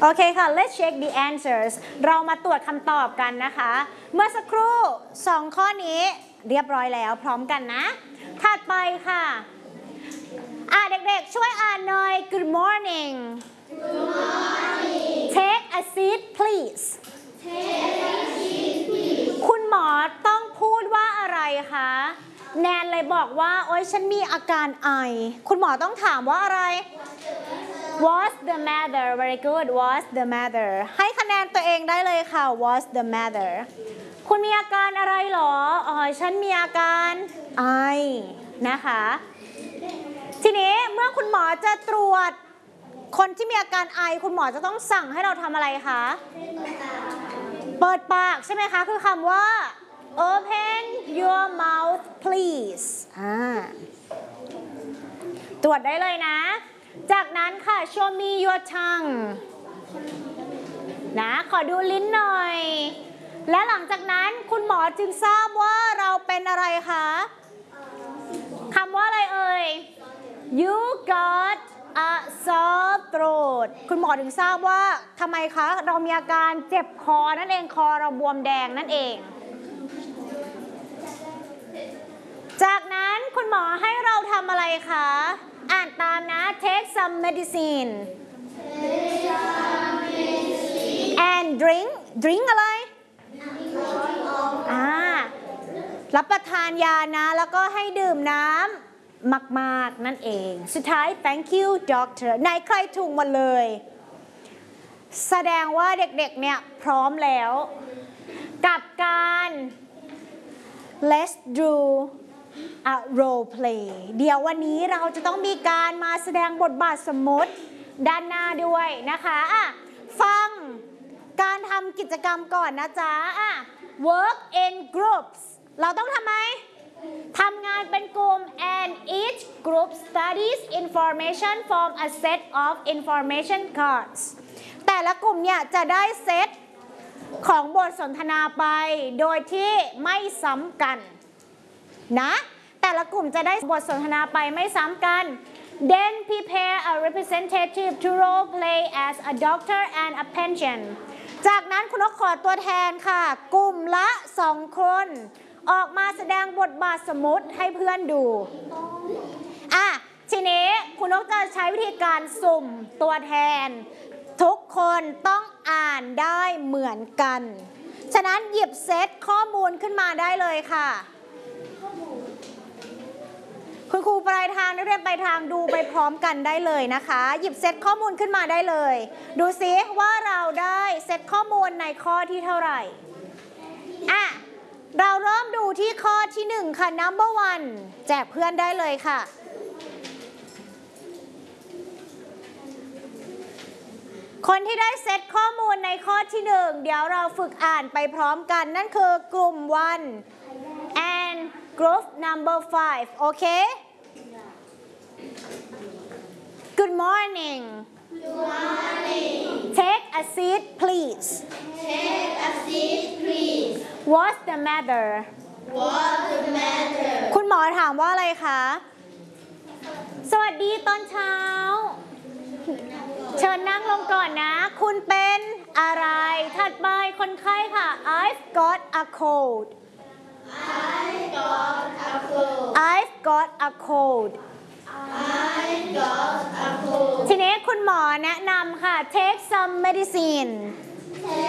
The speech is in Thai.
โอเคค่ะ let's check the answers เรามาตรวจคำตอบกันนะคะเมื่อสักครู่2ข้อนี้เรียบร้อยแล้วพร้อมกันนะถัดไปค่ะเด็กๆช่วยอ่านหน่อย Good morning Good morning Take a seat please Take a seat please คุณหมอต้องพูดว่าอะไรคะแนนเลยบอกว่าโอ๊ยฉันมีอาการไอคุณหมอต้องถามว่าอะไร What's the matter very good What's the matter ให้คะแนนตัวเองได้เลยค่ะ What's the matter คุณมีอาการอะไรหรอฉันมีอาการไอนะคะทีนี้เมื่อคุณหมอจะตรวจคนที่มีอาการไอคุณหมอจะต้องสั่งให้เราทำอะไรคะเปิดปากใช่ไหมคะคือคำว่า Open your mouth please ตรวจได้เลยนะจากนั้นค่ะ Show me your tongue นะขอดูลิ้นหน่อยและหลังจากนั้นคุณหมอจึงทราบว่าเราเป็นอะไรคะคำว่าอะไรเอ่ย You got a sore throat คุณหมอถึงทราบว่าทำไมคะเรามีอาการเจ็บคอนั่นเองคอเราบวมแดงนั่นเองจากนั้นคุณหมอให้เราทำอะไรคะอ่านตามนะ Take some medicine and drink อะไรรับประทานยานะแล้วก็ให้ดื่มน้ำมากๆนั่นเองสุดท้าย thank you doctor ไหนใครถูกหมดเลยแสดงว่าเด็กๆเนี่ยพร้อมแล้วกับการ let's do a role play เดี๋ยววันนี้เราจะต้องมีการมาแสดงบทบาทสมมติด้านหน้าด้วยนะคะฟังการทำกิจกรรมก่อนนะจ๊ะwork in groups เราต้องทำไมทำงานเป็นกลุ่ม and each group studies information from a set of information cards แต่ละกลุ่มเนี่ยจะได้เซตของบทสนทนาไปโดยที่ไม่ซ้ำกันนะแต่ละกลุ่มจะได้บทสนทนาไปไม่ซ้ำกัน then prepare a representative to role play as a doctor and a patient จากนั้นคุณนกขอตัวแทนค่ะกลุ่มละ2คนออกมาแสดงบทบาทสมมุติให้เพื่อนดูทีนี้คุณนกจะใช้วิธีการสุ่มตัวแทนทุกคนต้องอ่านได้เหมือนกันฉะนั้นหยิบเซตข้อมูลขึ้นมาได้เลยค่ะคุณครูปลายทางนักเรียนปลายทางดูไปพร้อมกันได้เลยนะคะหยิบเซตข้อมูลขึ้นมาได้เลยดูซิว่าเราได้เซตข้อมูลในข้อที่เท่าไหร่เราเริ่มดูที่ข้อที่1ค่ะ number 1แจกเพื่อนได้เลยค่ะคนที่ได้เซตข้อมูลในข้อที่1เดี๋ยวเราฝึกอ่านไปพร้อมกันนั่นคือกลุ่ม1 and group number 5โอเค Good morning Good morning Take a seat please Take a seat please What's the matter What's the matter คุณหมอถามว่าอะไรคะสวัสดีตอนเช้าเชิญนั่งลงก่อนนะคุณเป็นอะไรถัดไปคนไข้ค่ะ I've got a cold I've got a cold I've got a cold I've got a cold ทีนี้คุณหมอแนะนำค่ะ Take some medicine